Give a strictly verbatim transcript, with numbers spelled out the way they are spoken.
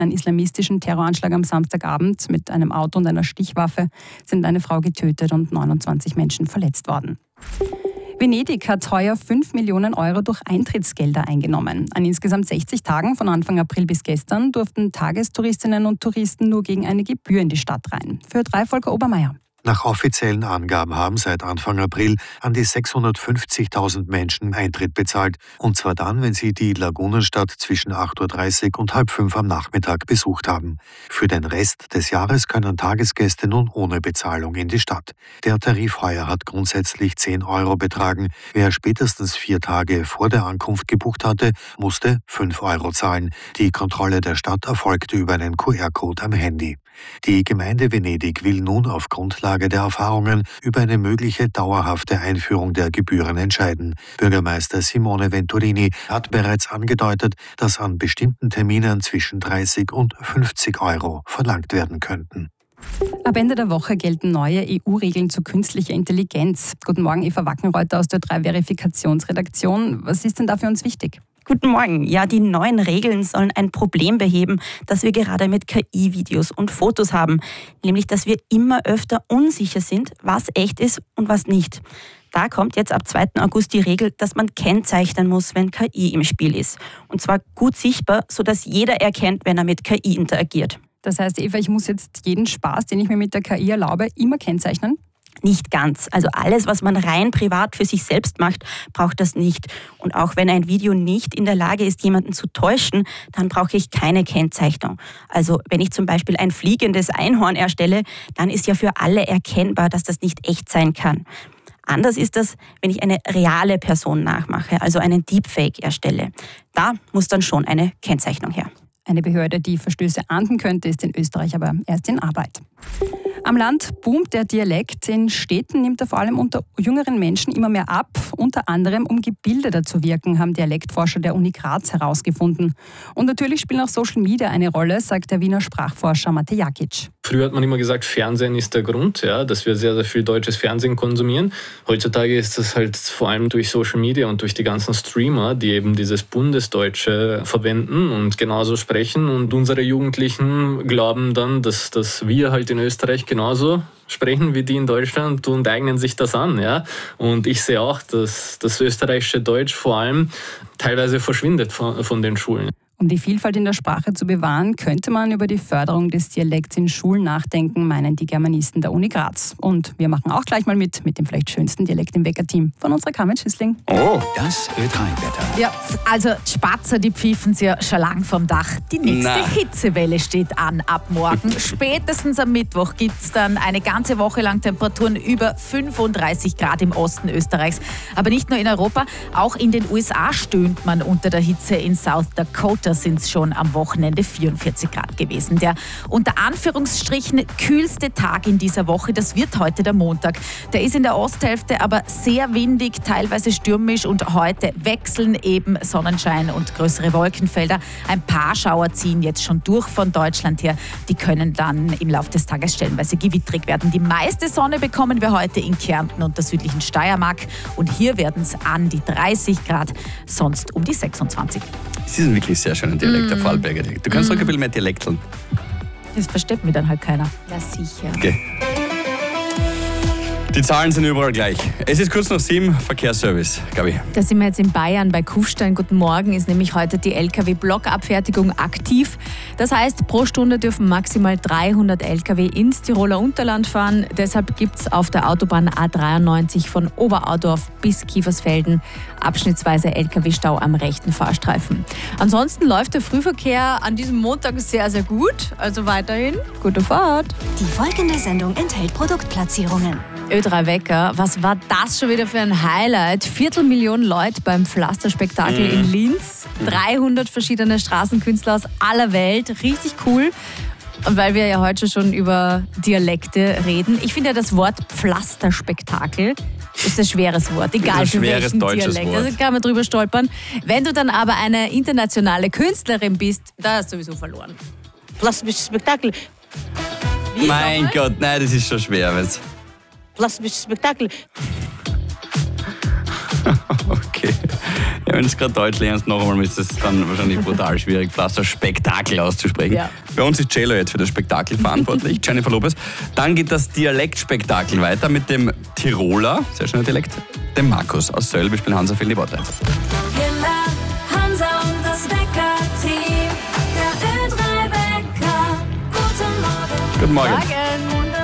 einem islamistischen Terroranschlag am Samstagabend mit einem Auto und einer Stichwaffe sind eine Frau getötet und neunundzwanzig Menschen verletzt worden. Venedig hat heuer fünf Millionen Euro durch Eintrittsgelder eingenommen. An insgesamt sechzig Tagen von Anfang April bis gestern durften Tagestouristinnen und Touristen nur gegen eine Gebühr in die Stadt rein. Für drei Volker Obermeier. Nach offiziellen Angaben haben seit Anfang April an die sechshundertfünfzigtausend Menschen Eintritt bezahlt. Und zwar dann, wenn sie die Lagunenstadt zwischen acht Uhr dreißig und halb fünf am Nachmittag besucht haben. Für den Rest des Jahres können Tagesgäste nun ohne Bezahlung in die Stadt. Der Tarif heuer hat grundsätzlich zehn Euro betragen. Wer spätestens vier Tage vor der Ankunft gebucht hatte, musste fünf Euro zahlen. Die Kontrolle der Stadt erfolgte über einen Q R-Code am Handy. Die Gemeinde Venedig will nun auf Grundlage der Erfahrungen über eine mögliche dauerhafte Einführung der Gebühren entscheiden. Bürgermeister Simone Venturini hat bereits angedeutet, dass an bestimmten Terminen zwischen dreißig und fünfzig Euro verlangt werden könnten. Ab Ende der Woche gelten neue E U-Regeln zu künstlicher Intelligenz. Guten Morgen, Eva Wackenreuther aus der drei Verifikationsredaktion. Was ist denn da für uns wichtig? Guten Morgen. Ja, die neuen Regeln sollen ein Problem beheben, das wir gerade mit K I-Videos und Fotos haben. Nämlich, dass wir immer öfter unsicher sind, was echt ist und was nicht. Da kommt jetzt ab zweiten August die Regel, dass man kennzeichnen muss, wenn K I im Spiel ist. Und zwar gut sichtbar, sodass jeder erkennt, wenn er mit K I interagiert. Das heißt, Eva, ich muss jetzt jeden Spaß, den ich mir mit der K I erlaube, immer kennzeichnen? Nicht ganz. Also alles, was man rein privat für sich selbst macht, braucht das nicht. Und auch wenn ein Video nicht in der Lage ist, jemanden zu täuschen, dann brauche ich keine Kennzeichnung. Also wenn ich zum Beispiel ein fliegendes Einhorn erstelle, dann ist ja für alle erkennbar, dass das nicht echt sein kann. Anders ist das, wenn ich eine reale Person nachmache, also einen Deepfake erstelle. Da muss dann schon eine Kennzeichnung her. Eine Behörde, die Verstöße ahnden könnte, ist in Österreich aber erst in Arbeit. Am Land boomt der Dialekt. In Städten nimmt er vor allem unter jüngeren Menschen immer mehr ab. Unter anderem, um gebildeter zu wirken, haben Dialektforscher der Uni Graz herausgefunden. Und natürlich spielen auch Social Media eine Rolle, sagt der Wiener Sprachforscher Mate Jakic. Früher hat man immer gesagt, Fernsehen ist der Grund, ja, dass wir sehr, sehr viel deutsches Fernsehen konsumieren. Heutzutage ist das halt vor allem durch Social Media und durch die ganzen Streamer, die eben dieses Bundesdeutsche verwenden und genauso sprechen. Und unsere Jugendlichen glauben dann, dass, dass wir halt in Österreich genauso sprechen wie die in Deutschland und eignen sich das an. Ja? Und ich sehe auch, dass das österreichische Deutsch vor allem teilweise verschwindet von, von den Schulen. Um die Vielfalt in der Sprache zu bewahren, könnte man über die Förderung des Dialekts in Schulen nachdenken, meinen die Germanisten der Uni Graz. Und wir machen auch gleich mal mit, mit dem vielleicht schönsten Dialekt im Wecker-Team von unserer Carmen Schüssling. Oh, das Ö drei Wetter. Ja, also die Spatzer, die pfiffen ja schon lang vom Dach. Die nächste Na. Hitzewelle steht an ab morgen. Spätestens am Mittwoch gibt es dann eine ganze Woche lang Temperaturen über fünfunddreißig Grad im Osten Österreichs. Aber nicht nur in Europa, auch in den U S A stöhnt man unter der Hitze. In South Dakota sind es schon am Wochenende vierundvierzig Grad gewesen. Der unter Anführungsstrichen kühlste Tag in dieser Woche, das wird heute der Montag. Der ist in der Osthälfte aber sehr windig, teilweise stürmisch und heute wechseln eben Sonnenschein und größere Wolkenfelder. Ein paar Schauer ziehen jetzt schon durch von Deutschland her. Die können dann im Laufe des Tages stellenweise gewittrig werden. Die meiste Sonne bekommen wir heute in Kärnten und der südlichen Steiermark. Und hier werden es an die dreißig Grad, sonst um die sechsundzwanzig. Sie sind wirklich sehr schöner Dialekt, mm. der Vorarlberger Dialekt. Du kannst mm. auch ein bisschen mehr Dialekteln. Das versteht mir dann halt keiner. Ja, sicher. Okay. Die Zahlen sind überall gleich. Es ist kurz nach sieben, Verkehrsservice, Gabi. Da sind wir jetzt in Bayern bei Kufstein. Guten Morgen, ist nämlich heute die L K W-Blockabfertigung aktiv. Das heißt, pro Stunde dürfen maximal dreihundert L K W ins Tiroler Unterland fahren. Deshalb gibt es auf der Autobahn A dreiundneunzig von Oberaudorf bis Kiefersfelden abschnittsweise L K W-Stau am rechten Fahrstreifen. Ansonsten läuft der Frühverkehr an diesem Montag sehr, sehr gut. Also weiterhin gute Fahrt. Die folgende Sendung enthält Produktplatzierungen. Ö drei Wecker, was war das schon wieder für ein Highlight? Viertelmillion Leute beim Pflasterspektakel mm. in Linz. dreihundert verschiedene Straßenkünstler aus aller Welt. Richtig cool. Und weil wir ja heute schon über Dialekte reden. Ich finde ja das Wort Pflasterspektakel ist ein schweres Wort, egal für welchen Dialekt. Also kann man drüber stolpern. Wenn du dann aber eine internationale Künstlerin bist, da hast du sowieso verloren. Pflasterspektakel. Mein Gott, nein, das ist schon schwer. Pflasterspektakel. Okay. Ja, Wenn du gerade Deutsch lernst, noch einmal ist es dann wahrscheinlich brutal schwierig, Pflaster Spektakel auszusprechen. Ja. Bei uns ist Cello jetzt für das Spektakel verantwortlich, Jennifer Lopez. Dann geht das Dialektspektakel weiter mit dem Tiroler, sehr schöner Dialekt, dem Markus aus Söll. Wir spielen Hansa Philipp Worte. Hansa und das Wecker-Team, der Ö drei Wecker. Guten Morgen. Guten Morgen. Morgen.